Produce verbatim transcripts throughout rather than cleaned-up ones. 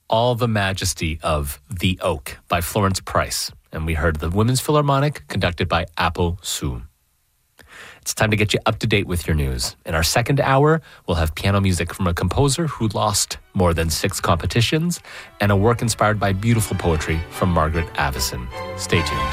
All the Majesty of The Oak by Florence Price. And we heard the Women's Philharmonic conducted by Apo Su. It's time to get you up to date with your news. In our second hour, we'll have piano music from a composer who lost more than six competitions and a work inspired by beautiful poetry from Margaret Avison. Stay tuned.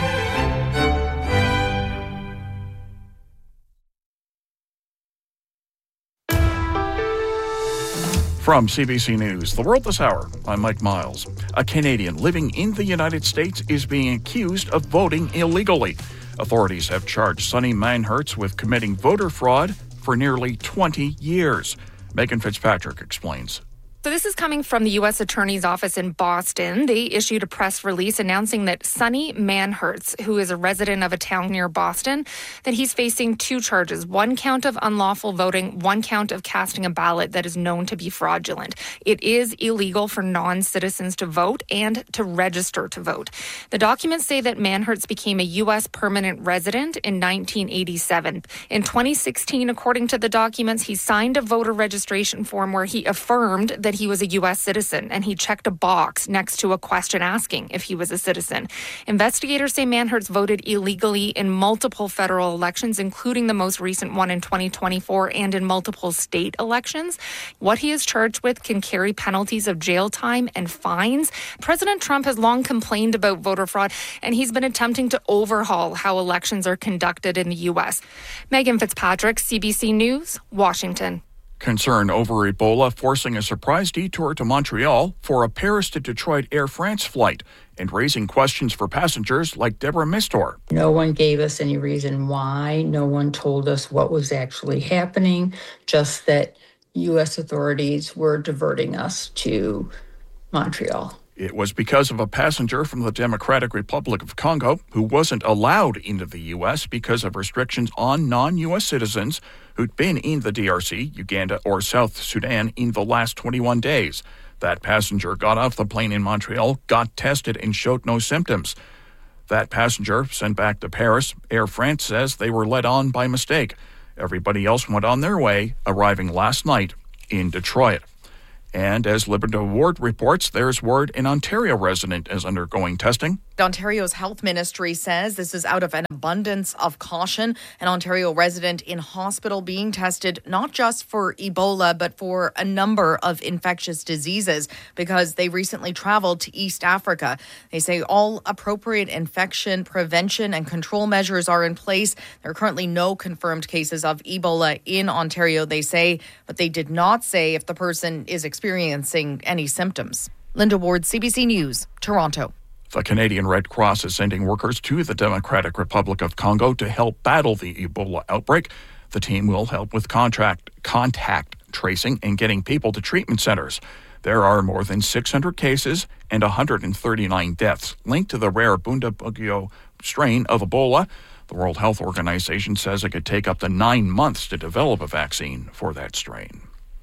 From C B C News, The World This Hour, I'm Mike Miles. A Canadian living in the United States is being accused of voting illegally. Authorities have charged Sonny Manhertz with committing voter fraud for nearly twenty years. Megan Fitzpatrick explains. So this is coming from the U S Attorney's Office in Boston. They issued a press release announcing that Sonny Manhertz, who is a resident of a town near Boston, that he's facing two charges, one count of unlawful voting, one count of casting a ballot that is known to be fraudulent. It is illegal for non-citizens to vote and to register to vote. The documents say that Manhertz became a U S permanent resident in nineteen eighty-seven. In twenty sixteen, according to the documents, he signed a voter registration form where he affirmed that he was a U S citizen, and he checked a box next to a question asking if he was a citizen. Investigators say Manhertz voted illegally in multiple federal elections, including the most recent one in twenty twenty-four, and in multiple state elections. What he is charged with can carry penalties of jail time and fines. President Trump has long complained about voter fraud, and he's been attempting to overhaul how elections are conducted in the U S. Megan Fitzpatrick, C B C News, Washington. Concern over Ebola forcing a surprise detour to Montreal for a Paris to Detroit Air France flight and raising questions for passengers like Deborah Mistor. No one gave us any reason why. No one told us what was actually happening, just that U S authorities were diverting us to Montreal. It was because of a passenger from the Democratic Republic of Congo who wasn't allowed into the U S because of restrictions on non-U S citizens who'd been in the D R C, Uganda, or South Sudan in the last twenty-one days. That passenger got off the plane in Montreal, got tested, and showed no symptoms. That passenger sent back to Paris. Air France says they were led on by mistake. Everybody else went on their way, arriving last night in Detroit. And as Liberta Ward reports, there's word an Ontario resident is undergoing testing. Ontario's health ministry says this is out of an abundance of caution. An Ontario resident in hospital being tested not just for Ebola, but for a number of infectious diseases because they recently traveled to East Africa. They say all appropriate infection prevention and control measures are in place. There are currently no confirmed cases of Ebola in Ontario, they say, but they did not say if the person is experiencing any symptoms. Linda Ward, C B C News, Toronto. The Canadian Red Cross is sending workers to the Democratic Republic of Congo to help battle the Ebola outbreak. The team will help with contract, contact tracing and getting people to treatment centers. There are more than six hundred cases and one hundred thirty-nine deaths linked to the rare Bundibugyo strain of Ebola. The World Health Organization says it could take up to nine months to develop a vaccine for that strain.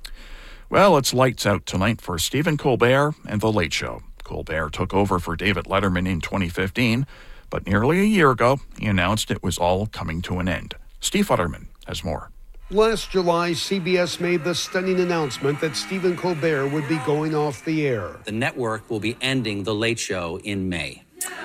Well, it's lights out tonight for Stephen Colbert and The Late Show. Colbert took over for David Letterman in twenty fifteen, but nearly a year ago, he announced it was all coming to an end. Steve Futterman has more. Last July, C B S made the stunning announcement that Stephen Colbert would be going off the air. The network will be ending The Late Show in May.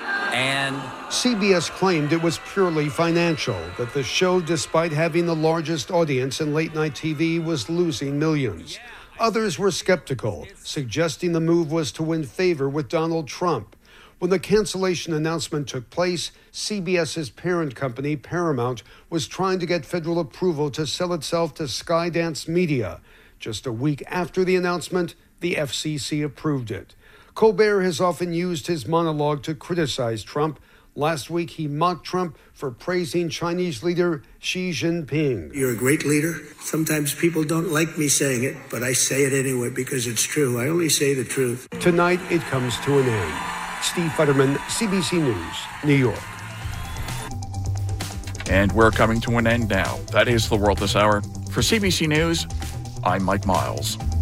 And C B S claimed it was purely financial, that the show, despite having the largest audience in late-night T V, was losing millions. Others were skeptical, suggesting the move was to win favor with Donald Trump. When the cancellation announcement took place, CBS's parent company, Paramount, was trying to get federal approval to sell itself to Skydance Media. Just a week after the announcement, the F C C approved it. Colbert has often used his monologue to criticize Trump. Last week, he mocked Trump for praising Chinese leader Xi Jinping. You're a great leader. Sometimes people don't like me saying it, but I say it anyway because it's true. I only say the truth. Tonight, it comes to an end. Steve Futterman, C B C News, New York. And we're coming to an end now. That is The World This Hour. For C B C News, I'm Mike Miles.